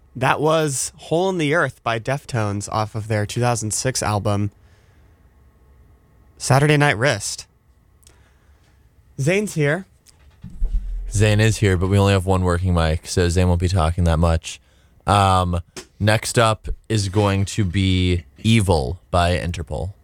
That was Hole in the Earth by Deftones off of their 2006 album, Saturday Night Wrist. Zane's here. Zane is here, but we only have one working mic, so Zane won't be talking that much. Next up is going to be Evil by Interpol.